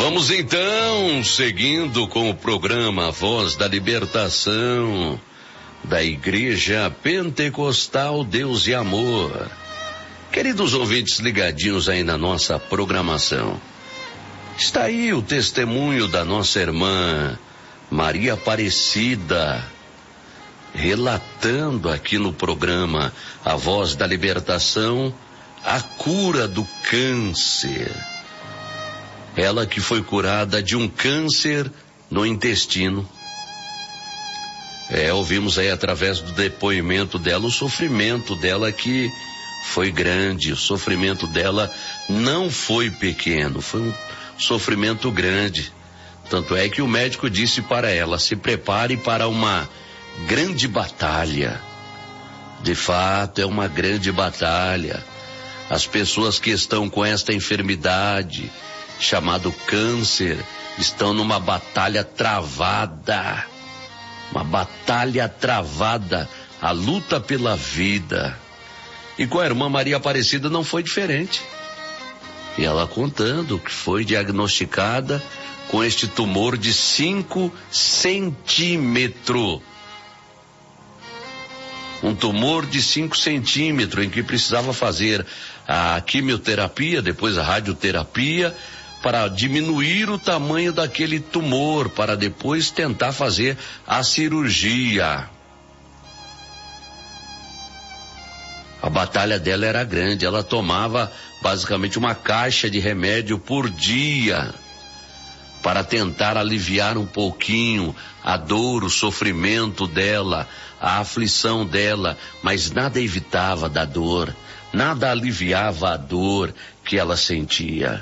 Vamos então, seguindo com o programa Voz da Libertação, da Igreja Pentecostal Deus e Amor. Queridos ouvintes ligadinhos aí na nossa programação, está aí o testemunho da nossa irmã Maria Aparecida, relatando aqui no programa A Voz da Libertação, a cura do câncer. Ela que foi curada de um câncer no intestino. Ouvimos aí através do depoimento dela, o sofrimento dela que foi grande, o sofrimento dela não foi pequeno, foi um sofrimento grande. Tanto é que o médico disse para ela, se prepare para uma grande batalha. De fato, é uma grande batalha. As pessoas que estão com esta enfermidade, chamado câncer, estão numa batalha travada. Uma batalha travada, a luta pela vida. E com a irmã Maria Aparecida não foi diferente. E ela contando que foi diagnosticada com este tumor de 5 centímetros. Um tumor de 5 centímetros em que precisava fazer a quimioterapia, depois a radioterapia, para diminuir o tamanho daquele tumor, para depois tentar fazer a cirurgia. A batalha dela era grande, ela tomava basicamente uma caixa de remédio por dia, para tentar aliviar um pouquinho a dor, o sofrimento dela, a aflição dela, mas nada evitava da dor, nada aliviava a dor que ela sentia.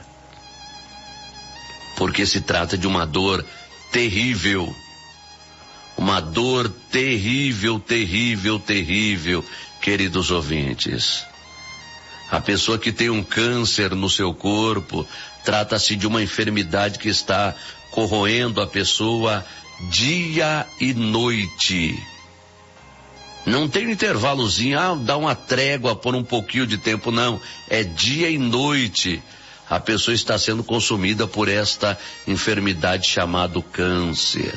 Porque se trata de uma dor terrível, uma dor terrível, terrível, terrível, queridos ouvintes. A pessoa que tem um câncer no seu corpo, trata-se de uma enfermidade que está corroendo a pessoa dia e noite. Não tem um intervalozinho, dá uma trégua por um pouquinho de tempo, não. É dia e noite. A pessoa está sendo consumida por esta enfermidade chamada câncer.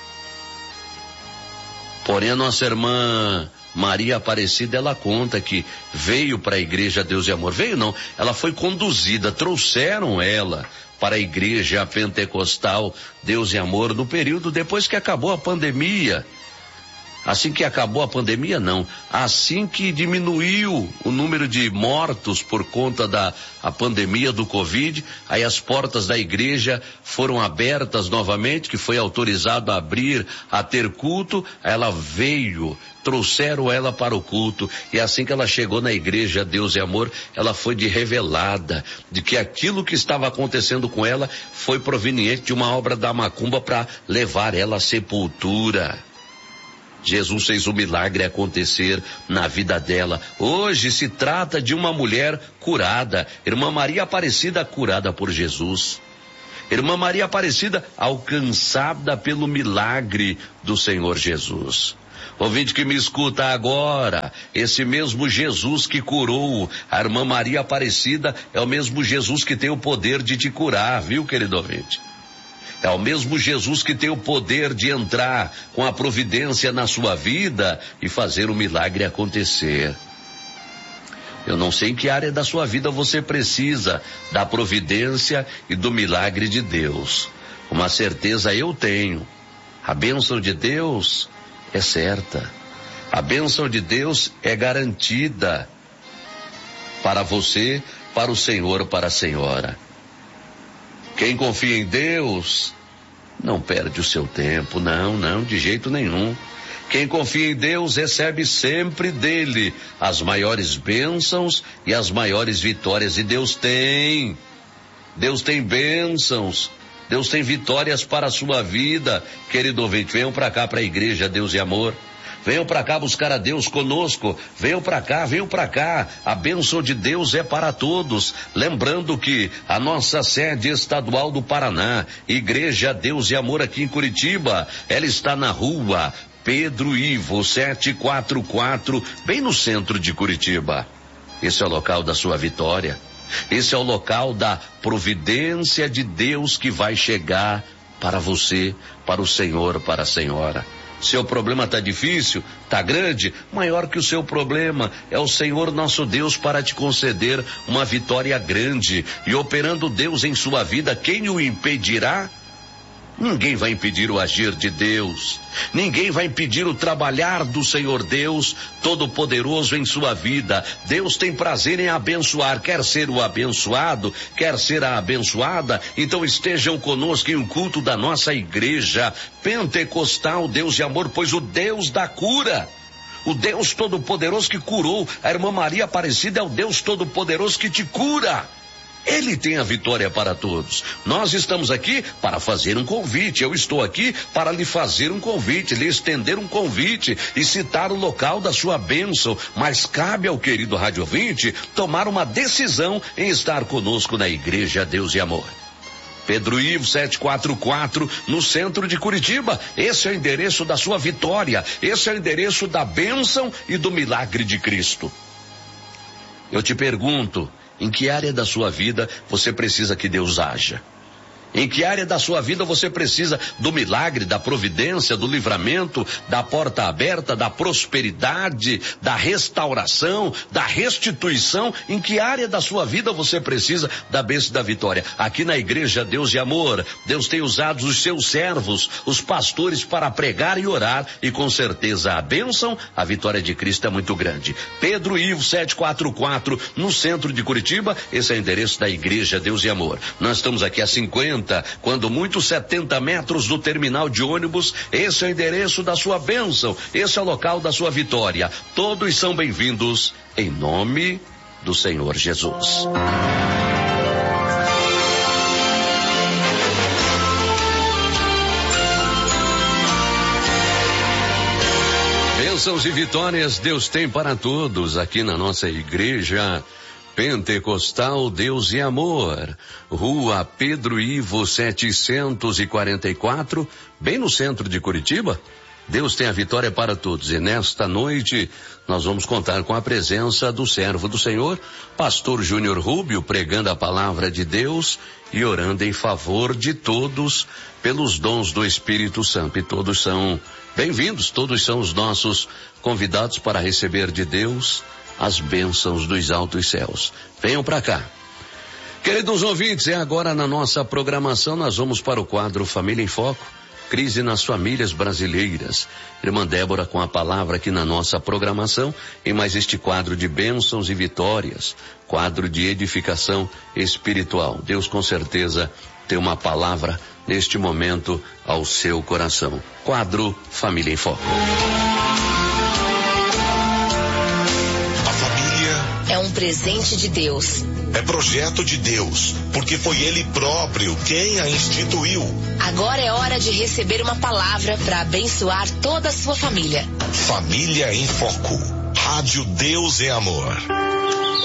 Porém, a nossa irmã Maria Aparecida, ela conta que veio para a Igreja Deus e Amor. Veio não, ela foi conduzida, trouxeram ela para a Igreja Pentecostal Deus e Amor no período depois que acabou a pandemia. Assim que acabou a pandemia, não. Assim que diminuiu o número de mortos por conta da pandemia do Covid, aí as portas da igreja foram abertas novamente, que foi autorizado a abrir, a ter culto. Ela veio, trouxeram ela para o culto, e assim que ela chegou na Igreja Deus e Amor, ela foi de revelada de que aquilo que estava acontecendo com ela foi proveniente de uma obra da macumba para levar ela à sepultura. Jesus fez o milagre acontecer na vida dela. Hoje se trata de uma mulher curada. Irmã Maria Aparecida curada por Jesus. Irmã Maria Aparecida alcançada pelo milagre do Senhor Jesus. Ouvinte que me escuta agora, esse mesmo Jesus que curou a irmã Maria Aparecida é o mesmo Jesus que tem o poder de te curar, viu, querido ouvinte? É o mesmo Jesus que tem o poder de entrar com a providência na sua vida e fazer o milagre acontecer. Eu não sei em que área da sua vida você precisa da providência e do milagre de Deus. Uma certeza eu tenho. A bênção de Deus é certa. A bênção de Deus é garantida para você, para o Senhor, para a senhora. Quem confia em Deus não perde o seu tempo, não, de jeito nenhum. Quem confia em Deus recebe sempre dele as maiores bênçãos e as maiores vitórias. E Deus tem bênçãos, Deus tem vitórias para a sua vida. Querido ouvinte, venham para cá, para a Igreja Deus e Amor. Venham para cá buscar a Deus conosco. Venham para cá. A bênção de Deus é para todos. Lembrando que a nossa sede estadual do Paraná, Igreja Deus e Amor aqui em Curitiba, ela está na rua Pedro Ivo 744, bem no centro de Curitiba. Esse é o local da sua vitória. Esse é o local da providência de Deus que vai chegar para você, para o Senhor, para a senhora. Seu problema está difícil, está grande, maior que o seu problema. É o Senhor nosso Deus para te conceder uma vitória grande. E operando Deus em sua vida, quem o impedirá? Ninguém vai impedir o agir de Deus. Ninguém vai impedir o trabalhar do Senhor Deus Todo-Poderoso em sua vida. Deus tem prazer em abençoar. Quer ser o abençoado, quer ser a abençoada, então estejam conosco em um culto da nossa igreja pentecostal Deus de Amor, pois o Deus da cura, o Deus Todo-Poderoso que curou a irmã Maria Aparecida, é o Deus Todo-Poderoso que te cura. Ele tem a vitória para todos. Nós estamos aqui para fazer um convite. Eu estou aqui para lhe fazer um convite, lhe estender um convite e citar o local da sua bênção. Mas cabe ao querido rádio ouvinte tomar uma decisão em estar conosco na Igreja Deus e Amor. Pedro Ivo 744, no centro de Curitiba. Esse é o endereço da sua vitória. Esse é o endereço da bênção e do milagre de Cristo. Eu te pergunto, em que área da sua vida você precisa que Deus haja? Em que área da sua vida você precisa do milagre, da providência, do livramento, da porta aberta, da prosperidade, da restauração, da restituição? Em que área da sua vida você precisa da bênção e da vitória? Aqui na Igreja Deus de Amor, Deus tem usado os seus servos, os pastores, para pregar e orar, e com certeza a bênção, a vitória de Cristo é muito grande. Pedro Ivo 744, no centro de Curitiba. Esse é o endereço da Igreja Deus de Amor. Nós estamos aqui a 50, quando muito 70 metros do terminal de ônibus. Esse é o endereço da sua bênção, esse é o local da sua vitória. Todos são bem-vindos em nome do Senhor Jesus. Bênçãos e vitórias Deus tem para todos aqui na nossa igreja Pentecostal Deus e Amor, Rua Pedro Ivo 744, bem no centro de Curitiba. Deus tem a vitória para todos, e nesta noite nós vamos contar com a presença do servo do Senhor, Pastor Júnior Rubio, pregando a palavra de Deus e orando em favor de todos pelos dons do Espírito Santo. E todos são bem-vindos, todos são os nossos convidados para receber de Deus as bênçãos dos altos céus. Venham para cá. Queridos ouvintes, agora na nossa programação nós vamos para o quadro Família em Foco, crise nas famílias brasileiras. Irmã Débora com a palavra aqui na nossa programação, em mais este quadro de bênçãos e vitórias, quadro de edificação espiritual. Deus com certeza tem uma palavra neste momento ao seu coração. Quadro Família em Foco. É um presente de Deus. É projeto de Deus, porque foi Ele próprio quem a instituiu. Agora é hora de receber uma palavra para abençoar toda a sua família. Família em Foco. Rádio Deus é Amor.